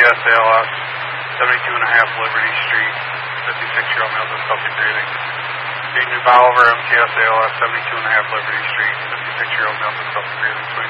MTS ALS, 72.5 Liberty Street, 56-year-old male difficulty breathing. Dean New Bolivar, MTS ALS, 72.5 Liberty Street, 56-year-old male difficulty breathing.